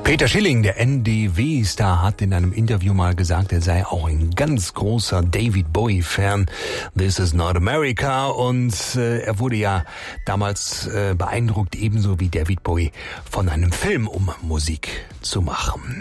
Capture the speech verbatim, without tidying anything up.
Peter Schilling, der N D W-Star, hat in einem Interview mal gesagt, er sei auch ein ganz großer David Bowie-Fan. This is not America. Und äh, er wurde ja damals äh, beeindruckt, ebenso wie David Bowie, von einem Film, um Musik zu machen.